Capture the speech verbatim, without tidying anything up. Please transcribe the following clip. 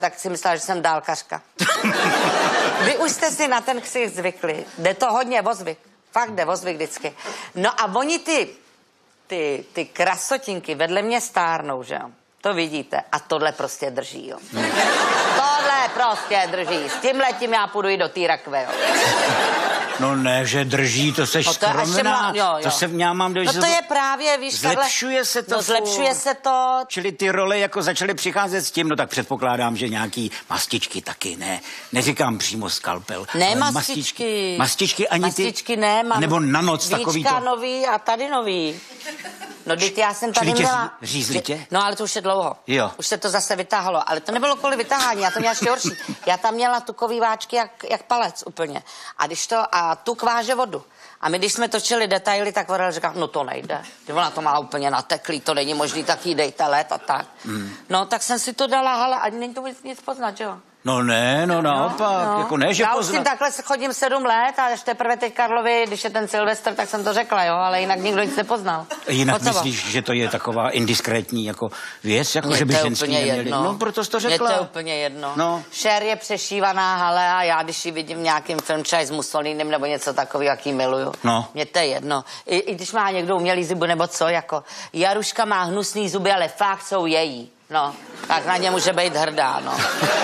tak si myslela, že jsem dálkařka. Vy už jste si na ten ksich zvykli. Jde to hodně o zvyk. Fakt jde o zvyk vždycky. No a oni ty, ty, ty krasotinky vedle mě stárnou, že jo? To vidíte. A tohle prostě drží, jo. Tohle prostě drží. S tímhletím já půjdu i do té rakve, jo. No ne, že drží, to seš No to je až skromná. mla- jo, jo. To se já mám dost... No to je právě, víš, Zlepšuje takhle, se to. No zlepšuje furt. se to. Čili ty role jako začaly přicházet s tím, no tak předpokládám, že nějaký mastičky taky, ne. Neříkám přímo skalpel. Ne ale mastičky. Mastičky ani Mastičky ty? ne, mám. Nebo na noc takový Víčka to. nový a tady nový. No, teď já jsem tady Čili tě měla... řízli tě? No, ale to už je dlouho. Jo. Už se to zase vytáhlo, ale to nebylo kvůli vytáhání, já to měla ještě horší. Já tam měla tukový váčky jak, jak palec úplně. A když to, a tuk váže vodu. A my, když jsme točili detaily, tak Vorel říká, no to nejde. Ty ona to má úplně nateklý, to není možný, tak jí dejte led a tak. Mm. No, tak jsem si to dala, ale ani není to nic, nic poznat, že jo? No ne, no naopak, no, no. Jako ne, že já poznat. už s tím takhle chodím sedm let a až teprve teď Karlovi, když je ten Silvestr, tak jsem to řekla, jo, ale jinak nikdo nic nepoznal. Jinak Pocava. myslíš, že to je taková indiskrétní jako věc, jako Mně že by to je ženský úplně neměli? jedno. No, proto jsi to Mně řekla. to je úplně jedno. No. Cher je přešívaná hale a já, když ji vidím v nějakým film třeba s Mussolinem nebo něco takového, jaký miluju. No. Mně to je jedno. I, I když má někdo umělý zuby nebo co, jako Jaruška má hnusný zuby, ale fakt jsou její. No, tak na ně může být hrdá, no.